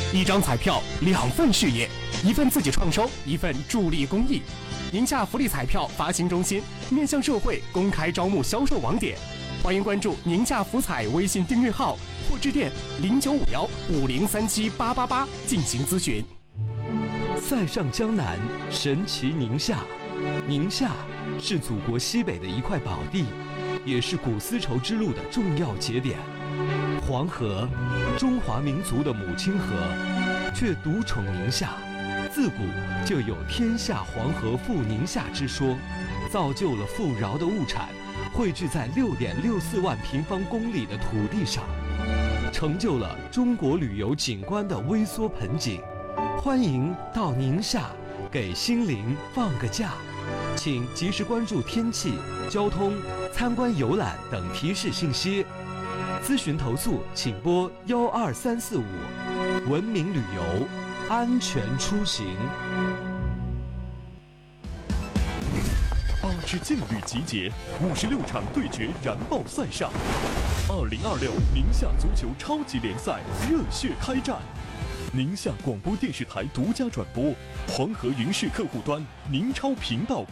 一张彩票2份事业，一份自己创收，一份助力公益。宁夏福利彩票发行中心面向社会公开招募销售网点，欢迎关注宁夏福彩微信订阅号或致电095150378888进行咨询。 塞上江南，神奇宁夏。宁夏是祖国西北的一块宝地，也是古丝绸之路的重要节点。黄河，中华民族的母亲河，却独宠宁夏。自古就有天下黄河赴宁夏之说，造就了富饶的物产汇聚在6.64万平方公里的土地上，成就了中国旅游景观的微缩盆景。欢迎到宁夏给心灵放个假，请及时关注天气、交通、参观游览等提示信息。咨询投诉请拨12345，文明旅游，安全出行。 8支劲旅集结，56场对决燃爆赛上，2026宁夏足球超级联赛热血开战。宁夏广播电视台独家转播，黄河云视客户端，宁超频道